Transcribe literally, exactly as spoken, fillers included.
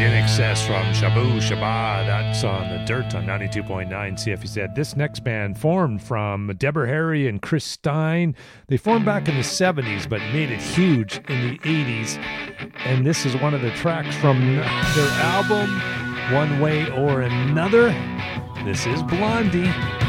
In Excess from Shabu Shaba. That's on the Dirt on ninety-two point nine C F E Z. This next band formed from Deborah Harry and Chris Stein. They formed back in the seventies but made it huge in the eighties. And this is one of the tracks from their album, One Way or Another. This is Blondie.